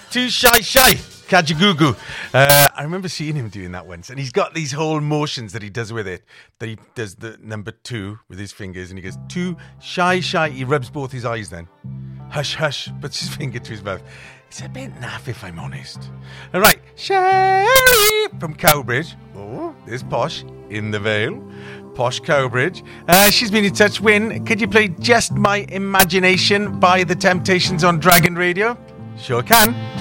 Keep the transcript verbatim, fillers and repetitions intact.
Too shy, shy. Kajagoogoo. Uh, I remember seeing him doing that once, and he's got these whole motions that he does with it. That he does the number two with his fingers, and he goes, too shy, shy. He rubs both his eyes then. Hush, hush, puts his finger to his mouth. It's a bit naff, if I'm honest. All right, Sherry from Cowbridge. Oh, there's Posh in the Vale. Posh Cowbridge. Uh, she's been in touch. Win, could you play Just My Imagination by The Temptations on Dragon Radio? Sure can.